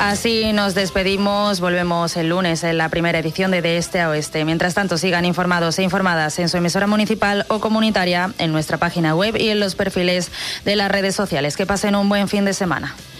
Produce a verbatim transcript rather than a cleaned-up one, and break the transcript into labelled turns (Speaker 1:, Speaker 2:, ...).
Speaker 1: Así nos despedimos, volvemos el lunes en la primera edición de De Este a Oeste. Mientras tanto, sigan informados e informadas en su emisora municipal o comunitaria, en nuestra página web y en los perfiles de las redes sociales. Que pasen un buen fin de semana.